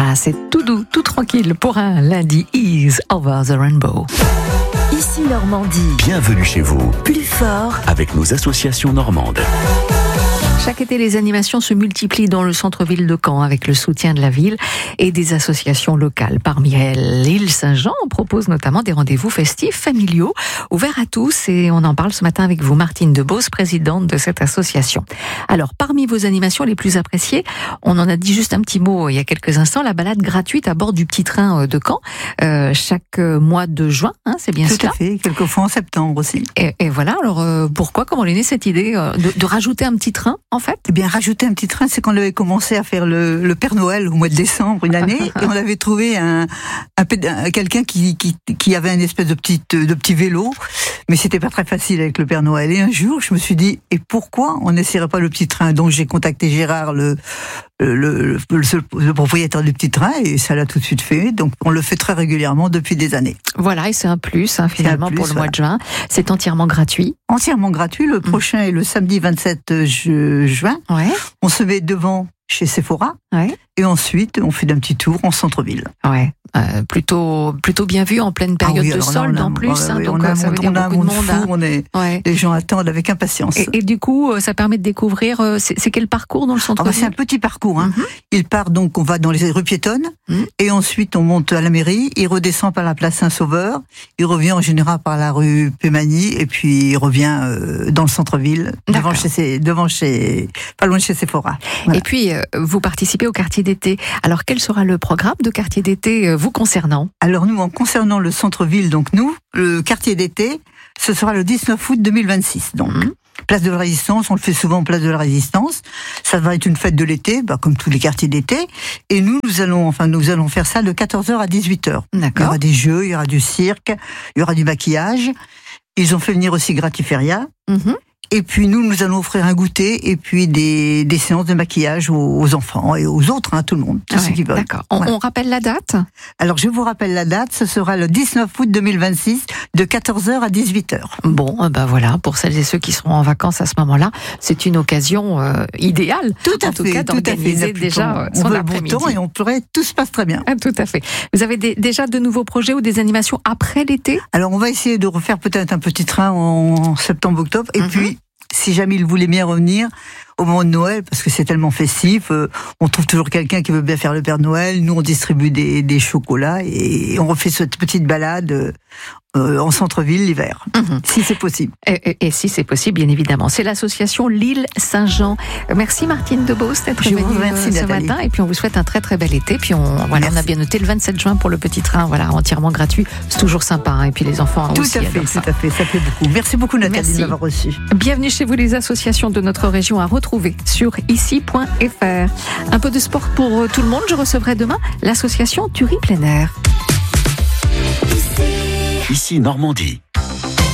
Voilà, c'est tout doux, tout tranquille pour un lundi Ease Over the Rainbow. Ici Normandie. Bienvenue chez vous, Plus fort. avec nos associations normandes. Chaque été, les animations se multiplient dans le centre-ville de Caen avec le soutien de la ville et des associations locales. Parmi elles, l'île Saint-Jean propose notamment des rendez-vous festifs, familiaux, ouverts à tous. Et on en parle ce matin avec vous, Martine Debos, présidente de cette association. Alors, parmi vos animations les plus appréciées, on en a dit juste un petit mot il y a quelques instants, la balade gratuite à bord du petit train de Caen, chaque mois de juin, hein, c'est bien cela ? Tout à fait, quelquefois en septembre aussi. Et voilà, alors pourquoi, comment est née cette idée de rajouter un petit train en fait ? Eh bien, rajouter un petit train, c'est qu'on avait commencé à faire le Père Noël au mois de décembre une année, et on avait trouvé quelqu'un qui avait une espèce de petit vélo, mais c'était pas très facile avec le Père Noël. Et un jour, je me suis dit, et pourquoi on n'essaierait pas le petit train ? Donc j'ai contacté Gérard, le propriétaire du petit train, et ça l'a tout de suite fait. Donc on le fait très régulièrement depuis des années. Voilà, et c'est un plus finalement un plus, pour le mois de juin. C'est entièrement gratuit. Entièrement gratuit. Le prochain est le samedi 27 juin. Ouais. On se met devant chez Sephora. Ouais. Et ensuite, on fait un petit tour en centre-ville. Ouais. Plutôt bien vu en pleine période de solde en plus. Donc ça veut dire beaucoup de monde. Les gens attendent avec impatience. Et du coup, ça permet de découvrir. C'est quel parcours dans le centre-ville ? C'est un petit parcours. Il part donc, on va dans les rues piétonnes, et ensuite on monte à la mairie. Il redescend par la place Saint-Sauveur. Il revient en général par la rue Pémanie, et puis il revient dans le centre-ville, pas loin de chez Sephora. Voilà. Et puis vous participez au quartier d'été. Alors quel sera le programme de quartier d'été vous concernant ? Alors nous, en concernant le centre-ville, donc nous, le quartier d'été, ce sera le 19 août 2026. Donc, place de la Résistance, on le fait souvent place de la Résistance. Ça va être une fête de l'été, comme tous les quartiers d'été. Et nous allons faire ça de 14h à 18h. D'accord. Il y aura des jeux, il y aura du cirque, il y aura du maquillage. Ils ont fait venir aussi Gratiféria. Et puis nous allons offrir un goûter et puis des séances de maquillage aux enfants et aux autres, tout le monde, tous ceux qui veulent. D'accord. On rappelle la date ? Alors je vous rappelle la date, ce sera le 19 août 2026 de 14h à 18h. Bon, voilà, pour celles et ceux qui seront en vacances à ce moment-là, c'est une occasion idéale. En tout cas, d'organiser déjà son après-midi. Et tout se passe très bien. Tout à fait. Vous avez déjà de nouveaux projets ou des animations après l'été ? Alors on va essayer de refaire peut-être un petit train en septembre-octobre, et puis si jamais il voulait bien revenir au moment de Noël, parce que c'est tellement festif, on trouve toujours quelqu'un qui veut bien faire le Père Noël. Nous, on distribue des chocolats et on refait cette petite balade en centre-ville l'hiver, si c'est possible. Et si c'est possible, bien évidemment. C'est l'association l'île Saint-Jean. Merci Martine Debos d'être venue ce matin. Et puis on vous souhaite un très très bel été. Puis on a bien noté le 27 juin pour le petit train, entièrement gratuit. C'est toujours sympa. Et puis les enfants aussi. Tout à fait, ça plaît beaucoup. Merci beaucoup Nathalie de m'avoir reçu. Bienvenue chez vous, les associations de notre région à retrouver sur ici.fr. Un peu de sport pour tout le monde. Je recevrai demain l'association Thury Plein Air. Ici Normandie.